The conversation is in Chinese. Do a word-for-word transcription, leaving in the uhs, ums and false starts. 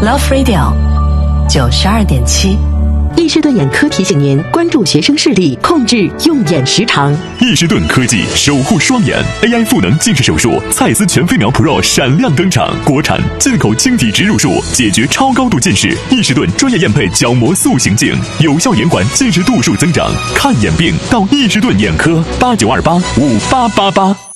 Love Radio 九十二点七。 易士顿眼科提醒您关注学生视力，控制用眼时长。 易士顿科技守护双眼 A I 赋能近视手术，蔡司全飞秒 Pro 闪亮登场，国产进口晶体植入术，解决超高度近视。易士顿专业验配角膜塑形镜，有效延缓近视度数增长。看眼病到易士顿眼科，八九二八五八八八。